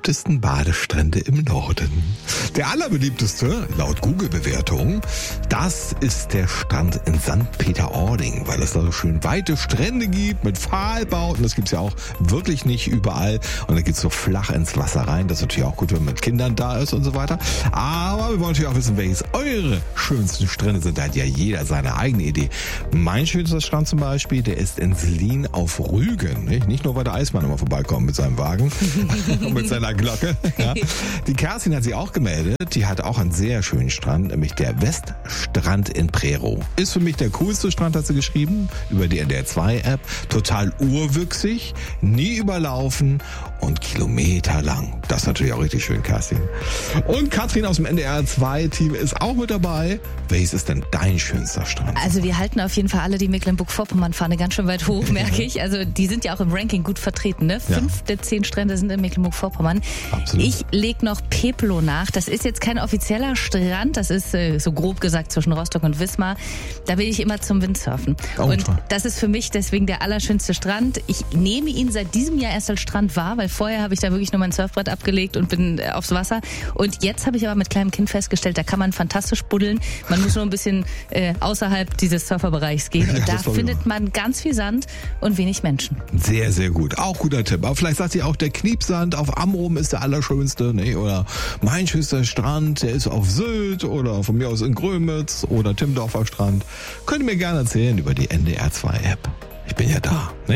beliebtesten Badestrände im Norden. Der allerbeliebteste, laut Google-Bewertung, das ist der Strand in St. Peter-Ording, weil es da so schön weite Strände gibt mit Pfahlbauten. Das gibt's ja auch wirklich nicht überall. Und da geht's so flach ins Wasser rein. Das ist natürlich auch gut, wenn man mit Kindern da ist und so weiter. Aber wir wollen natürlich auch wissen, welches eure schönsten Strände sind. Da hat ja jeder seine eigene Idee. Mein schönster Strand zum Beispiel, der ist in Slien auf Rügen. Nicht nur, weil der Eismann immer vorbeikommt mit seinem Wagen und mit seiner Glocke. Ja. Die Kerstin hat sich auch gemeldet. Die hat auch einen sehr schönen Strand, nämlich der Weststrand in Prero. Ist für mich der coolste Strand, hat sie geschrieben, über die NDR 2 App. Total urwüchsig, nie überlaufen und kilometerlang. Das ist natürlich auch richtig schön, Kerstin. Und Katrin aus dem NDR 2 Team ist auch mit dabei. Welches ist denn dein schönster Strand? Also wir halten auf jeden Fall alle die Mecklenburg-Vorpommern-Fahne ganz schön weit hoch, merke ich. Also die sind ja auch im Ranking gut vertreten. Ne? 5 der 10 Strände sind in Mecklenburg-Vorpommern. Absolut. Ich lege noch Peplo nach. Das ist jetzt kein offizieller Strand. Das ist so grob gesagt zwischen Rostock und Wismar. Da bin ich immer zum Windsurfen. Und das ist für mich deswegen der allerschönste Strand. Ich nehme ihn seit diesem Jahr erst als Strand wahr, weil vorher habe ich da wirklich nur mein Surfbrett abgelegt und bin aufs Wasser. Und jetzt habe ich aber mit kleinem Kind festgestellt, da kann man fantastisch buddeln. Man muss nur ein bisschen außerhalb dieses Surferbereichs gehen. Und da findet man ganz viel Sand und wenig Menschen. Sehr, sehr gut. Auch guter Tipp. Aber vielleicht sagt sie auch, der Kniepsand auf Amrum ist der allerschönste. Ne? Oder mein schönster Strand, der ist auf Sylt oder von mir aus in Grömitz oder Timmendorfer Strand. Könnt ihr mir gerne erzählen über die NDR 2 App. Ich bin ja da. Ne?